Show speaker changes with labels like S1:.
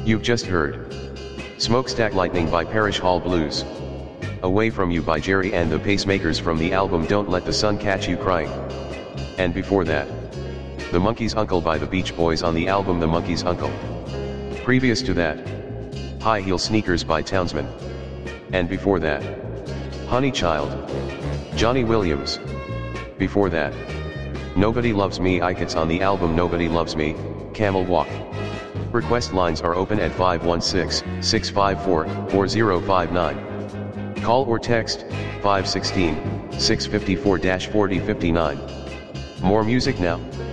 S1: You've just heard Smokestack Lightning by Parish Hall Blues. Away From You by Jerry and the Pacemakers from the album Don't Let the Sun Catch You Crying. And before that, The Monkey's Uncle by the Beach Boys on the album The Monkey's Uncle. Previous to that, High Heel Sneakers by Townsman. And before that, Honey Child, Johnny Williams. Before that, Nobody Loves Me Icats on the album Nobody Loves Me, Camel Walk. Request lines are open at 516-654-4059. Call or text 516-654-4059. More music now.